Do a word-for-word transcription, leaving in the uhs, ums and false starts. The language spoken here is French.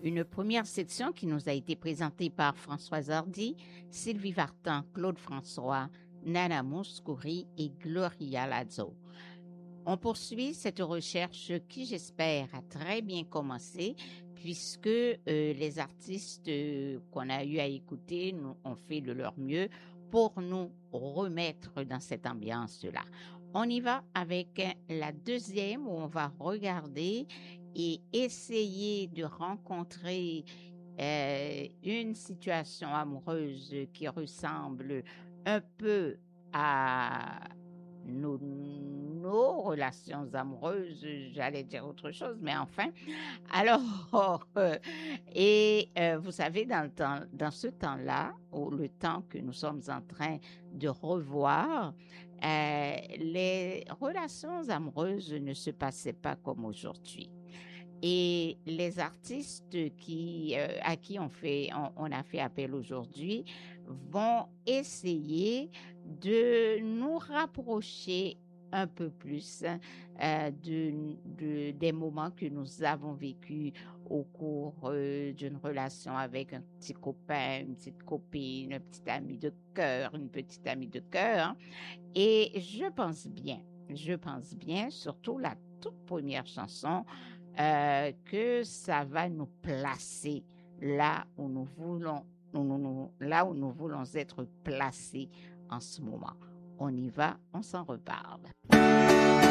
Une première section qui nous a été présentée par Françoise Hardy, Sylvie Vartan, Claude François, Nana Mouskouri et Gloria Lazo. On poursuit cette recherche qui, j'espère, a très bien commencé puisque euh, les artistes euh, qu'on a eu à écouter nous ont fait de leur mieux pour nous remettre dans cette ambiance-là. On y va avec la deuxième où on va regarder et essayer de rencontrer euh, une situation amoureuse qui ressemble un peu à nos, nos relations amoureuses, j'allais dire autre chose, mais enfin. Alors, euh, et euh, vous savez, dans, le temps, dans ce temps-là, ou le temps que nous sommes en train de revoir, euh, les relations amoureuses ne se passaient pas comme aujourd'hui. Et les artistes qui, euh, à qui on, fait, on, on a fait appel aujourd'hui vont essayer de nous rapprocher un peu plus euh, de, de, des moments que nous avons vécus au cours euh, d'une relation avec un petit copain, une petite copine, un petit ami de cœur, une petite amie de cœur. Et je pense bien, je pense bien, surtout la toute première chanson, euh, que ça va nous placer là où nous voulons, nous, nous, nous, là où nous voulons être placés en ce moment. On y va, on s'en reparle.